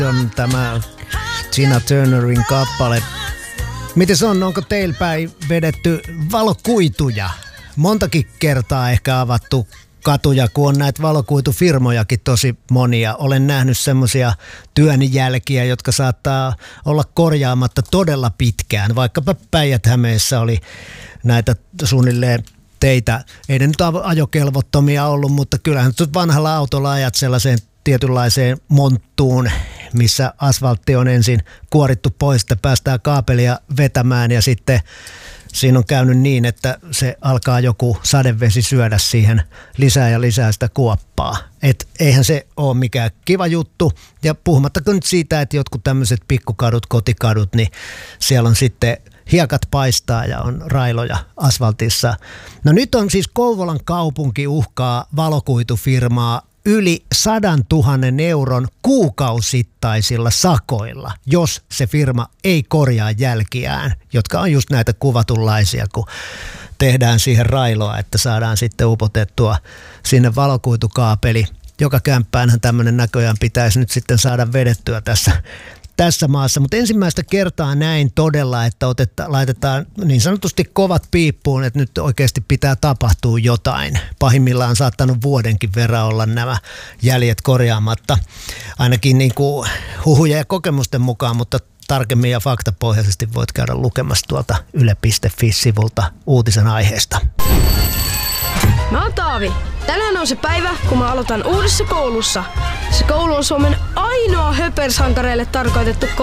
on tämä Tina Turnerin kappale. Mites onko teillä päin vedetty valokuituja? Montakin kertaa ehkä avattu katuja, kun on näitä valokuitufirmojakin tosi monia. Olen nähnyt semmoisia työnjälkiä, jotka saattaa olla korjaamatta todella pitkään. Vaikkapa Päijät-Hämeessä oli näitä suunnilleen teitä. Ei ne nyt ajokelvottomia ollut, mutta kyllähän vanhalla autolla ajat sellaiseen tietynlaiseen monttuun, missä asfaltti on ensin kuorittu pois, että päästään kaapelia vetämään ja sitten siinä on käynyt niin, että se alkaa joku sadevesi syödä siihen lisää ja lisää sitä kuoppaa. Et eihän se ole mikään kiva juttu. Ja puhumattakaan nyt siitä, että jotkut tämmöiset pikkukadut, kotikadut, niin siellä on sitten hiekat paistaa ja on railoja asfaltissa. No nyt on siis Kouvolan kaupunki uhkaa valokuitufirmaa yli 100 000 euron kuukausittaisilla sakoilla, jos se firma ei korjaa jälkiään, jotka on just näitä kuvatunlaisia, kun tehdään siihen railoa, että saadaan sitten upotettua sinne valokuitukaapeli. Joka kämppäänhän tämmöinen näköjään pitäisi nyt sitten saada vedettyä tässä maassa, mutta ensimmäistä kertaa näin todella, että laitetaan niin sanotusti kovat piippuun, että nyt oikeasti pitää tapahtua jotain. Pahimmillaan on saattanut vuodenkin verran olla nämä jäljet korjaamatta, ainakin niin kuin huhuja ja kokemusten mukaan, mutta tarkemmin ja faktapohjaisesti voit käydä lukemassa tuolta yle.fi-sivulta uutisen aiheesta. Mä oon Taavi. Tänään on se päivä, kun mä aloitan uudessa koulussa. Se koulu on Suomen ainoa höpersankareille tarkoitettu koulu.